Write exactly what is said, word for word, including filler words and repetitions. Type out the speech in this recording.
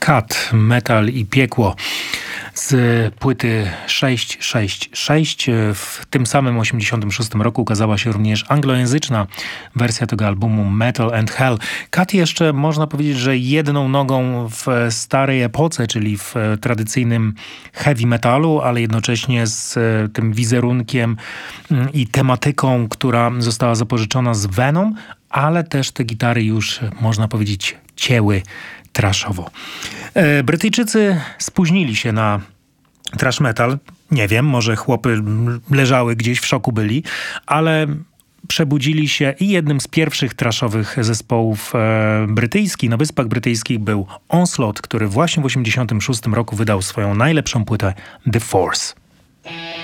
Cut, Metal i Piekło z płyty sześć sześć sześć. W tym samym osiemdziesiątym szóstym roku ukazała się również anglojęzyczna wersja tego albumu Metal and Hell. Cut jeszcze można powiedzieć, że jedną nogą w starej epoce, czyli w tradycyjnym heavy metalu, ale jednocześnie z tym wizerunkiem i tematyką, która została zapożyczona z Venom, ale też te gitary już, można powiedzieć, cięły trashowo. Brytyjczycy spóźnili się na thrash metal. Nie wiem, może chłopy leżały gdzieś, w szoku byli, ale przebudzili się i jednym z pierwszych trashowych zespołów e, brytyjskich na Wyspach Brytyjskich był Onslaught, który właśnie w osiemdziesiątym szóstym roku wydał swoją najlepszą płytę The Force.